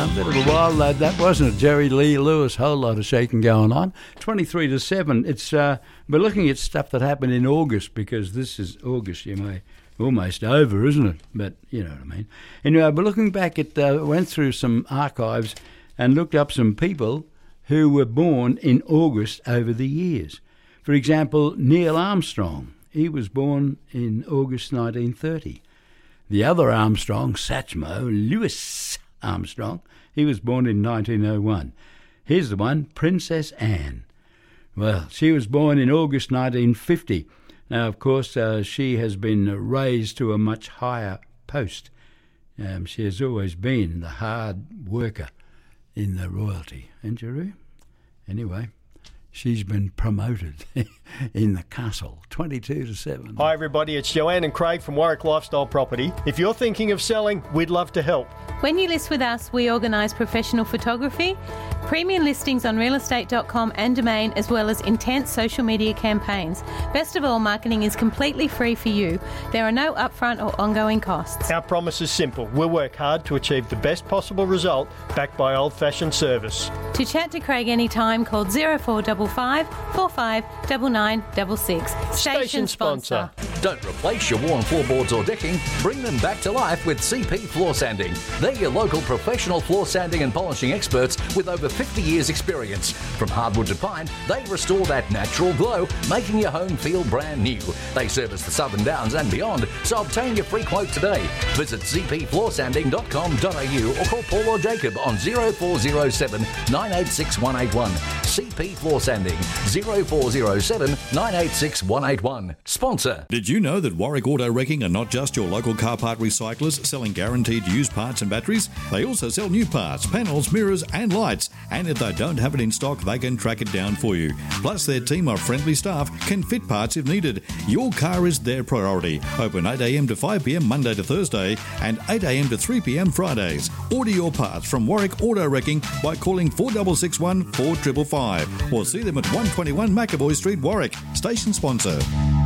a bit of a wild lad that, wasn't it? Jerry Lee Lewis, whole lot of shaking going on. 23 to 7. It's we're looking at stuff that happened in August, because this is August, you may almost over, isn't it? But you know what I mean. Anyway, we're looking back at went through some archives and looked up some people who were born in August over the years. For example, Neil Armstrong. He was born in August 1930. The other Armstrong, Satchmo, Louis Armstrong, he was born in 1901. Here's the one, Princess Anne. Well, she was born in August 1950. Now, of course, she has been raised to a much higher post. She has always been the hard worker in the royalty. And Giroux? Anyway, she's been promoted in the castle, 22 to 7. Hi everybody, it's Joanne and Craig from Warwick Lifestyle Property. If you're thinking of selling, we'd love to help. When you list with us, we organise professional photography, premium listings on realestate.com and Domain, as well as intense social media campaigns. Best of all, marketing is completely free for you. There are no upfront or ongoing costs. Our promise is simple. We'll work hard to achieve the best possible result, backed by old-fashioned service. To chat to Craig anytime, call 0455 45 9966. Station sponsor. Don't replace your worn floorboards or decking. Bring them back to life with CP Floor Sanding. They're your local professional floor sanding and polishing experts with over 50 years experience. From hardwood to pine, they restore that natural glow, making your home feel brand new. They service the Southern Downs and beyond, so obtain your free quote today. Visit cpfloorsanding.com.au or call Paul or Jacob on 0407 986 181. CP Floor Sanding, 0407 986 181. Sponsor. Did you know that Warwick Auto Wrecking are not just your local car part recyclers selling guaranteed used parts and batteries? They also sell new parts, panels, mirrors and lights. And if they don't have it in stock, they can track it down for you. Plus, their team of friendly staff can fit parts if needed. Your car is their priority. Open 8 a.m. to 5 p.m. Monday to Thursday and 8 a.m. to 3 p.m. Fridays. Order your parts from Warwick Auto Wrecking by calling 4661 4555 or see them at 121 McAvoy Street, Warwick. Station sponsor.